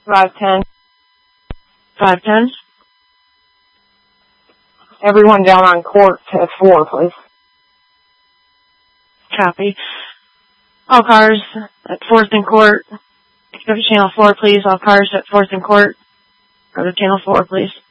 510. 510. Everyone down on court to 4, please. Copy. All cars at 4th and Court. Go to channel 4, please. All cars at 4th and Court. Go to channel 4, please.